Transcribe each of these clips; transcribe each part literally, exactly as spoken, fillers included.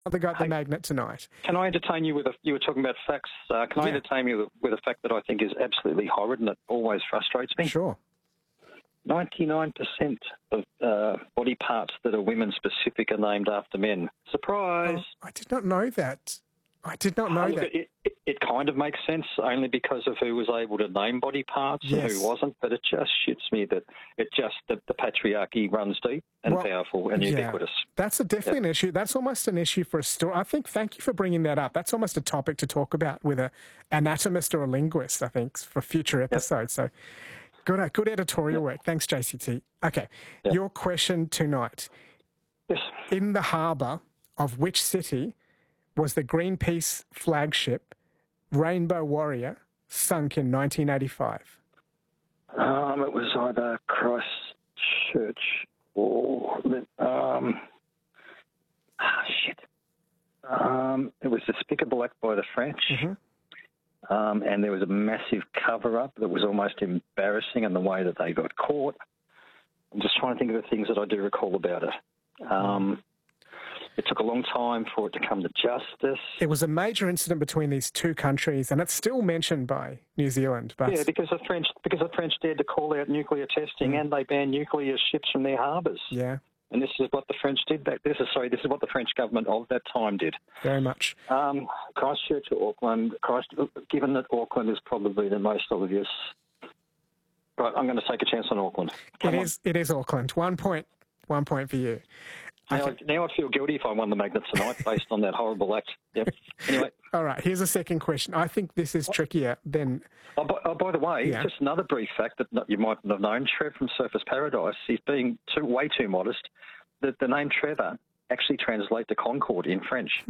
They got the Hey, magnet tonight. Can I entertain you with a, you were talking about facts, uh, can I Yeah. entertain you with, with a fact that I think is absolutely horrid and it always frustrates me? Sure. ninety-nine percent of uh, body parts that are women-specific are named after men. Surprise! Oh, I did not know that. I did not know Oh, look, that. It, it, it kind of makes sense only because of who was able to name body parts and Yes. who wasn't, but it just shits me that it just that the patriarchy runs deep and Well, powerful and yeah. ubiquitous. That's a, definitely an issue. That's almost an issue for a story. I think, thank you for bringing that up. That's almost a topic to talk about with a anatomist or a linguist, I think, for future episodes. So good, good editorial work. Thanks, J C T. Okay, Yep. your question tonight. Yes. In the harbour of which city was the Greenpeace flagship Rainbow Warrior sunk in nineteen eighty-five? Um, it was either Christchurch or um, ah, shit. Um, it was Despicable Act by the French, Mm-hmm. um, and there was a massive cover-up that was almost embarrassing in the way that they got caught. I'm just trying to think of the things that I do recall about it. Um, it took a long time for it to come to justice. It was a major incident between these two countries, and it's still mentioned by New Zealand. But Yeah, because the French because the French dared to call out nuclear testing, Mm. and they banned nuclear ships from their harbours. yeah, And this is what the French did back. This is sorry. This is what the French government of that time did. very much. Um, Christchurch or Auckland. Christ, given that Auckland is probably the most obvious. Right, I'm going to take a chance on Auckland. Come It on. is. It is Auckland. One point. One point for you. Now, Okay. I, now I feel guilty if I won the magnet tonight based on that horrible act. Yep. Anyway. All right. Here's a second question. I think this is trickier than. Oh, by, oh, by the way, Yeah. just another brief fact that not- you might not have known. Trev from Surface Paradise, he's being too, way too modest. The, the name Trevor actually translates to Concord in French.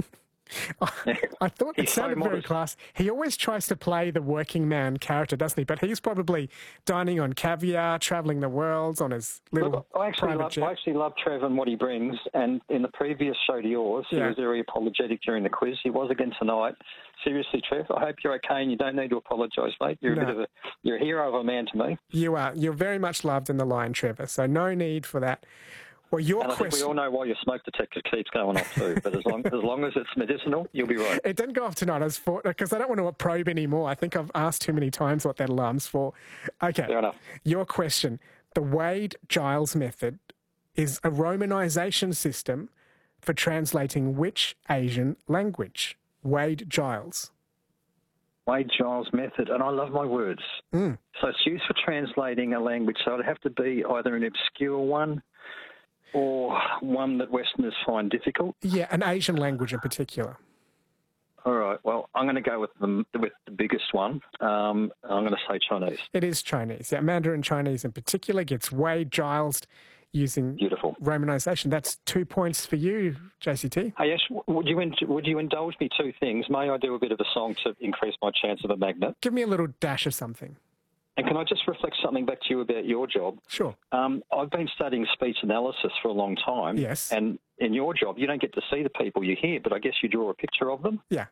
I thought it He's so sounded very modest. class. He always tries to play the working man character, doesn't he? But he's probably dining on caviar, travelling the world on his little Look, I actually, private love, jet. I actually love Trev and what he brings. And in the previous show to yours, he Yeah. was very apologetic during the quiz. He was again tonight. Seriously, Trev, I hope you're okay and you don't need to apologise, mate. You're No. a bit of a you're a hero of a man to me. You are. You're very much loved in the line, Trevor. So no need for that. Well, your And I think we question. all know why your smoke detector keeps going off too. But as long as long as it's medicinal, you'll be right. It didn't go off tonight. I was for because I don't want to probe anymore. I think I've asked too many times what that alarm's for. Okay. Fair enough. Your question. The Wade-Giles method is a romanization system for translating which Asian language? Wade-Giles. Wade-Giles method, and I love my words. Mm. So it's used for translating a language. So it'd have to be either an obscure one or one that Westerners find difficult. Yeah, an Asian language in particular. All right. Well, I'm going to go with the with the biggest one. Um, I'm going to say Chinese. It is Chinese. Yeah, Mandarin Chinese in particular gets Wade-Giles using Beautiful. romanization. That's two points for you, J C T. Hey, Ash, would you in, would you indulge me two things? May I do a bit of a song to increase my chance of a magnet? Give me a little dash of something. And can I just reflect something back to you about your job? Sure. Um, I've been studying speech analysis for a long time. Yes. And in your job, you don't get to see the people you hear, but I guess you draw a picture of them. Yeah.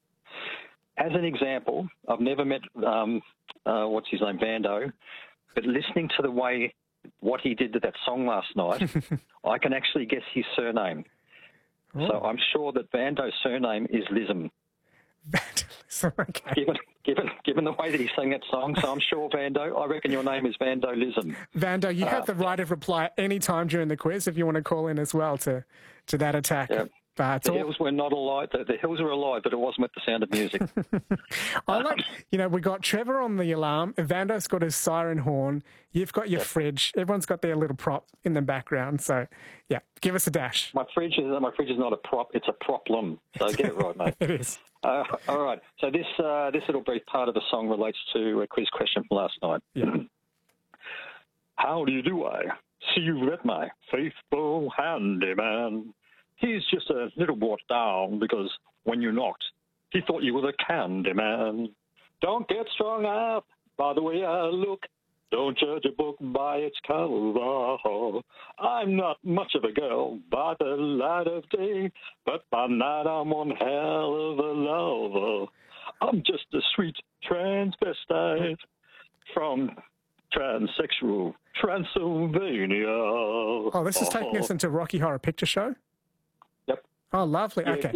As an example, I've never met, um, uh, what's his name, Vando, but listening to the way, what he did to that song last night, I can actually guess his surname. Oh. So I'm sure that Vando's surname is Lism, So, okay. given, given, given the way that he sang that song. So I'm sure, Vando, I reckon your name is Vando Lism. Vando, you have Uh, the right of reply any time during the quiz if you want to call in as well to, to that attack. Yeah. But it's The all, hills were not alive. The, the hills were alive, but it wasn't with the sound of music. I like, you know, we got Trevor on the alarm. Vando's got his siren horn. You've got your Yep. fridge. Everyone's got their little prop in the background. So, yeah, give us a dash. My fridge is my fridge is not a prop; it's a problem. So get it right, mate. It is. Uh, all right. So this uh, this little brief part of the song relates to a quiz question from last night. Yeah. How do you do? I see you read my faithful handyman. He's just a little brought down because when you knocked, he thought you were the candy man. Don't get strung up by the way I look. Don't judge a book by its cover. I'm not much of a girl by the light of day, but by night I'm one hell of a lover. I'm just a sweet transvestite from transsexual Transylvania. Oh, this is taking us into Rocky Horror Picture Show? Yep. Oh, lovely. Yeah, Okay.